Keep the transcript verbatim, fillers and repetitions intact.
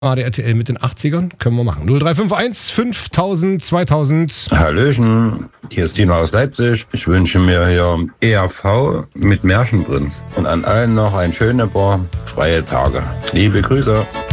A D R T L mit den achtzigern, können wir machen. null drei fünf eins fünftausend zweitausend. Hallöchen, hier ist Tino aus Leipzig. Ich wünsche mir hier E R V mit Märchenprinz. Und an allen noch ein schöne paar freie Tage. Liebe Grüße.